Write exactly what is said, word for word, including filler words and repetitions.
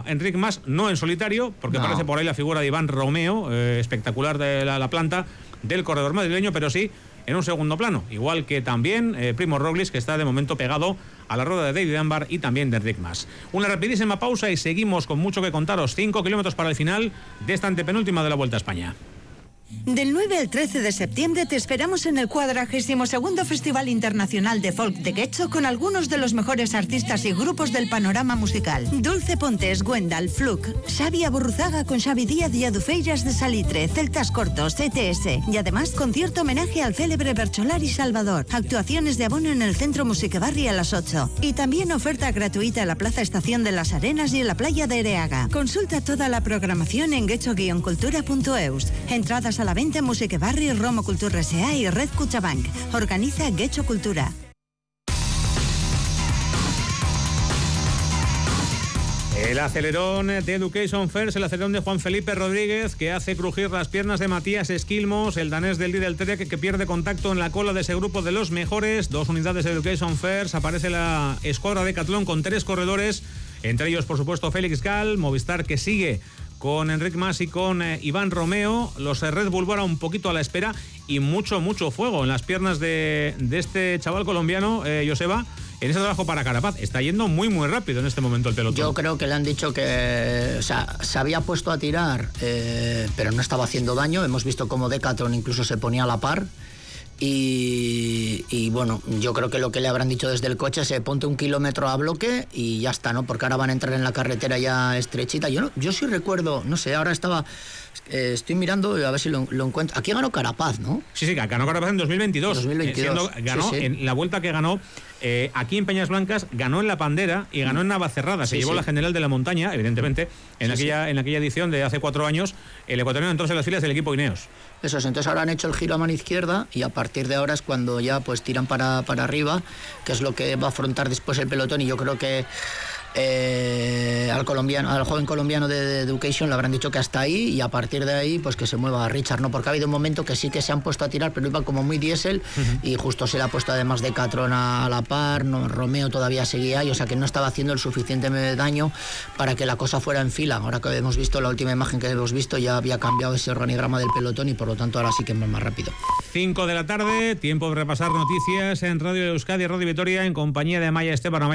Enric Mas, no en solitario, porque no. aparece por ahí la figura de Iván Romeo, eh, espectacular de la, la planta del corredor madrileño, pero sí en un segundo plano, igual que también eh, Primo Roglic, que está de momento pegado a la rueda de David Dunbar y también de Enric Mas. Una rapidísima pausa y seguimos con mucho que contaros. Cinco kilómetros para el final de esta antepenúltima de la Vuelta a España. Del nueve al trece de septiembre te esperamos en el cuadragésimo segundo Festival Internacional de Folk de Guecho con algunos de los mejores artistas y grupos del panorama musical. Dulce Pontes, Gwendal, Fluke, Xavi Aburruzaga con Xavi Díaz y Adufeiras de Salitre, Celtas Cortos, E T S y además concierto homenaje al célebre Bercholari Salvador. Actuaciones de abono en el Centro Musiquebarri a las ocho y también oferta gratuita en la Plaza Estación de las Arenas y en la playa de Ereaga. Consulta toda la programación en guecho guion cultura punto eus. Entradas a la venta en Musiquebarri, Romo Cultura S A y Red Cuchabank. Organiza Guecho Cultura. El acelerón de Education First, el acelerón de Juan Felipe Rodríguez, que hace crujir las piernas de Matías Esquilmos, el danés del Lidl Trek, que pierde contacto en la cola de ese grupo de los mejores. Dos unidades de Education First. Aparece la escuadra Decathlon con tres corredores, entre ellos, por supuesto, Félix Gal, Movistar, que sigue con Enric Mas y con eh, Iván Romeo. Los eh, Red Bull van un poquito a la espera y mucho, mucho fuego en las piernas de, de este chaval colombiano, eh, Joseba, en ese trabajo para Carapaz. Está yendo muy, muy rápido en este momento el pelotón. Yo creo que le han dicho que, o sea, se había puesto a tirar, eh, pero no estaba haciendo daño. Hemos visto cómo Decathlon incluso se ponía a la par. Y, y bueno, yo creo que lo que le habrán dicho desde el coche es ponte un kilómetro a bloque y ya está, ¿no? Porque ahora van a entrar en la carretera ya estrechita. Yo no, yo sí recuerdo, no sé, ahora estaba, eh, estoy mirando a ver si lo, lo encuentro. Aquí ganó Carapaz, ¿no? Sí, sí, ganó Carapaz en dos mil veintidós. dos mil veintidós. Eh, siendo, ganó sí, sí. en la vuelta que ganó eh, aquí en Peñas Blancas, ganó en La Pandera y ganó en Navacerrada. Se sí, llevó sí. la General de la Montaña, evidentemente, en, sí, aquella, sí. en aquella edición de hace cuatro años. El ecuatoriano entró en las filas del equipo Ineos. Eso es, entonces ahora han hecho el giro a mano izquierda y a partir de ahora es cuando ya pues tiran para, para arriba, que es lo que va a afrontar después el pelotón. Y yo creo que eh, al colombiano, al joven colombiano de, de Education le habrán dicho que hasta ahí y a partir de ahí pues que se mueva a Richard, ¿no? Porque ha habido un momento que sí que se han puesto a tirar, pero iban como muy diésel uh-huh. y justo se le ha puesto además Decathlon a, a la par, no, Romeo todavía seguía ahí, o sea que no estaba haciendo el suficiente daño para que la cosa fuera en fila. Ahora que hemos visto la última imagen que hemos visto, ya había cambiado ese organigrama del pelotón y por lo tanto ahora sí que es más rápido. cinco de la tarde, tiempo de repasar noticias en Radio Euskadi, Radio Vitoria, en compañía de Maya Esteban.